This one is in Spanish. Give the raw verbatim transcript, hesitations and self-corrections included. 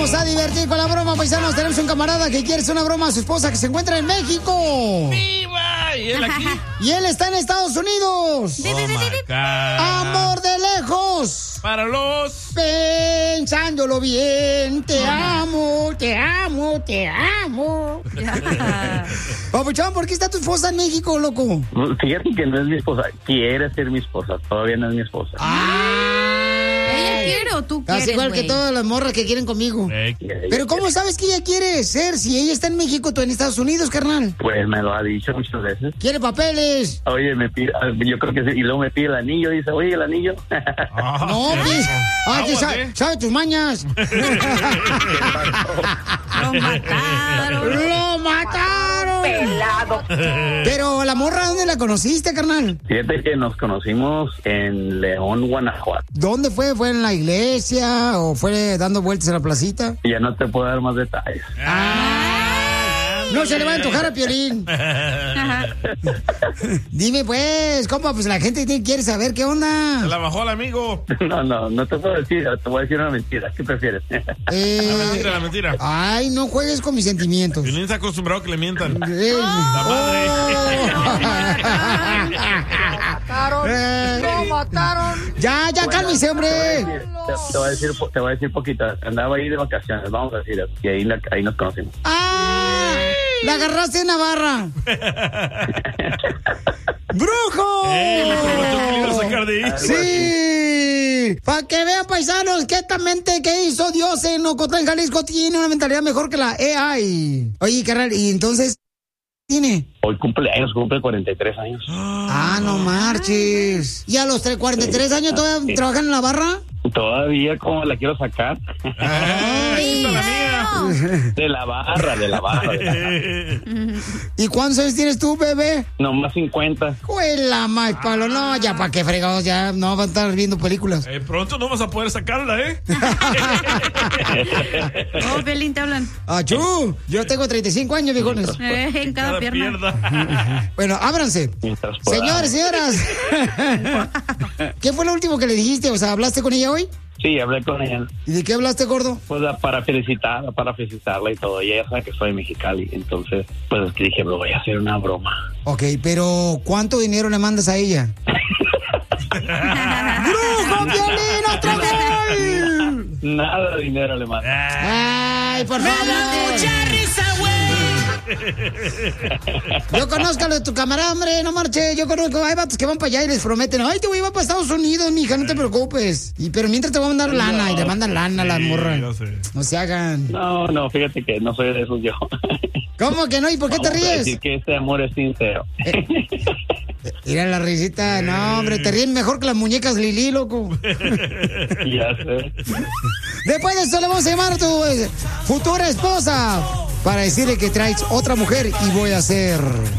vamos a divertir con la broma, paisanos. Tenemos un camarada que quiere hacer una broma a su esposa que se encuentra en México. ¡Viva! ¿Y él aquí? Y él está en Estados Unidos. Oh my God. Amor de lejos. Para los... Pensándolo bien, te amo, te amo, te amo. Papuchón, ¿por qué está tu esposa en México, loco? Fíjate que no es mi esposa. Quiere ser mi esposa. Todavía no es mi esposa. ¿Ella quiere o tú quieres, Casi igual güey? que todas las morras que quieren conmigo. Eh, Pero ¿cómo sabes que ella quiere ser si ella está en México, tú en Estados Unidos, carnal? Pues me lo ha dicho muchas veces. ¿Quiere papeles? Oye, me pide, yo creo que sí. Y luego me pide el anillo. Dice, oye, el anillo. No, pues. Ah, que sabe, sabe tus mañas. Lo mataron. ¡Lo mataron! Pelado. Pero la morra, ¿dónde la conociste, carnal? Fíjate que nos conocimos en León, Guanajuato. ¿Dónde fue? ¿Fue en la iglesia o fue dando vueltas en la placita? Y ya no te puedo dar más detalles. No se le va a antojar a Piolín. Dime pues, compa, pues la gente tiene- quiere saber qué onda. Se la bajó al amigo. No, no, no te puedo decir. Te voy a decir una mentira. ¿Qué prefieres? Eh, La mentira, la mentira. Ay, no juegues con mis sentimientos. Piolín está acostumbrado a que le mientan. Eh, La madre. eh, Lo mataron. ya, ya, cálmese, Te voy a hombre. decir, te- te voy a decir, po- te voy a decir poquito. Andaba ahí de vacaciones, vamos a decir eso. Y ahí, la- ahí nos conocimos. ¡Ah! ¡La agarraste en Navarra! ¡Brujo! ¡Eh! Me prometió que le iba a sacar de ahí. ¡Sí! Para que vean, paisanos, que esta mente que hizo Dios en Ocotlán, Jalisco, tiene una mentalidad mejor que la A I. Oye, carnal, ¿y entonces tiene? Hoy cumpleaños, cumple cuarenta y tres años. Ah, no marches. ¿Y a los tre- cuarenta y tres años todavía Sí. trabajan en la barra? Todavía como la quiero sacar. ¡Ay, esta es la mía! De la barra, de la barra. De la barra. ¿Y cuántos años tienes tú, bebé? No, más cincuenta. ¡Juela, más palo! No, ya para qué fregados, ya no van a estar viendo películas. Eh, pronto no vas a poder sacarla, ¿eh? Oh, Piolín, te hablan. ¡Achú! Yo tengo treinta y cinco años, viejones. Eh, en cada, Cada pierna. pierna. Bueno, ábranse. Mientras pueda. Señores, señoras. ¿Qué fue lo último que le dijiste? O sea, ¿hablaste con ella hoy? Sí, hablé con ella. ¿Y de qué hablaste, gordo? Pues para felicitarla, para felicitarla y todo. Y ella sabe que soy de Mexicali. Entonces, pues es que dije, lo voy a hacer una broma. Ok, pero ¿cuánto dinero le mandas a ella? ¡Brujo, Piolín, otro gol! Nada de dinero le mando. ¡Ay, por favor! Yo conozco a lo de tu camarada, hombre, no marche. Yo conozco, hay vatos que van para allá y les prometen, ay, te voy a ir para Estados Unidos, mija, no te preocupes. Y pero mientras te voy a mandar lana y le mandan lana a la Sí, morra. yo sé. No se hagan. No, no, fíjate que no soy de esos yo. ¿Cómo que no? ¿Y por qué te Vamos a ríes? decir que este amor es sincero. Mira la risita. No, hombre, te ríen mejor que las muñecas Lili, loco. Ya sé. Después de eso le vamos a llamar a tu eh, futura esposa para decirle que traes otra mujer y voy a hacer...